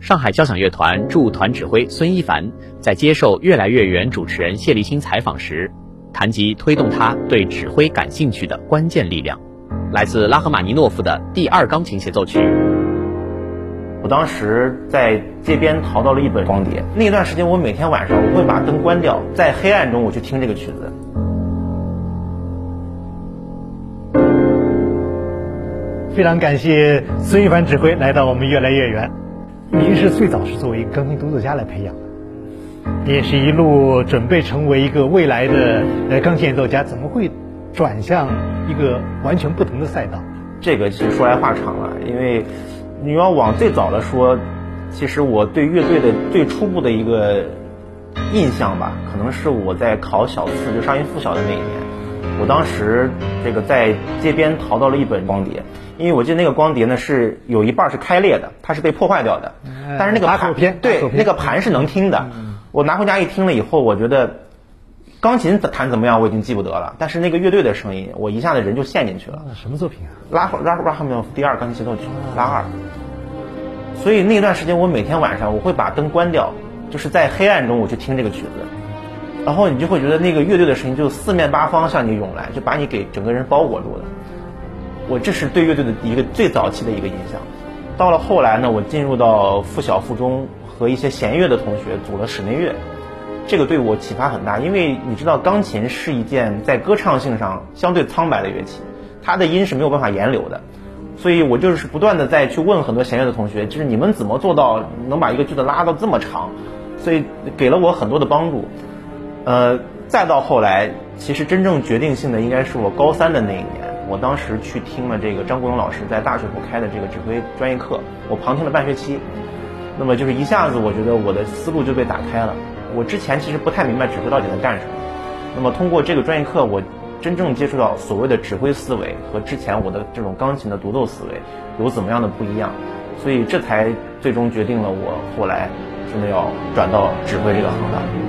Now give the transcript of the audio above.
上海交响乐团驻团指挥孙一凡在接受《乐来乐园》主持人谢立新采访时，谈及推动他对指挥感兴趣的关键力量，来自拉赫玛尼诺夫的第2钢琴协奏曲。 我当时在街边淘到了一本光碟，那段时间我每天晚上我会把灯关掉，在黑暗中我去听这个曲子。 非常感谢孙一凡指挥来到我们乐来乐园。您是最早是作为钢琴独奏家来培养的，你也是一路准备成为一个未来的钢琴演奏家，怎么会转向一个完全不同的赛道？ 这个其实说来话长了，因为你要往最早的说，其实我对乐队的最初步的一个印象吧，可能是我在考小4就上音附小的那一年，我当时在街边淘到了一本光碟。因为我记得那个光碟呢是有一半是开裂的，它是被破坏掉的，但是那个盘对那个盘是能听的。我拿回家一听了以后，我觉得钢琴弹怎么样我已经记不得了，但是那个乐队的声音，我一下子人就陷进去了。 什么作品啊？ 拉赫玛尼诺夫第2钢琴协奏曲拉2。所以那段时间我每天晚上我会把灯关掉，就是在黑暗中我去听这个曲子，然后你就会觉得那个乐队的声音就四面八方向你涌来，就把你给整个人包裹住了。这是对乐队的一个最早期的一个印象。到了后来呢，我进入到附小附中和一些弦乐的同学组了室内乐，这个对我启发很大。因为你知道钢琴是一件在歌唱性上相对苍白的乐器，它的音是没有办法延留的，所以我就是不断的在去问很多弦乐的同学，就是你们怎么做到能把一个句子拉到这么长，所以给了我很多的帮助。再到后来，其实真正决定性的应该是我高3的那一年，我当时去听了这个张国荣老师在大学部开的这个指挥专业课，我旁听了半学期，那么就是一下子我觉得我的思路就被打开了。我之前其实不太明白指挥到底在干什么，那么通过这个专业课，我真正接触到所谓的指挥思维和之前我的这种钢琴的独奏思维有怎么样的不一样，所以这才最终决定了我后来真的要转到指挥这个行当。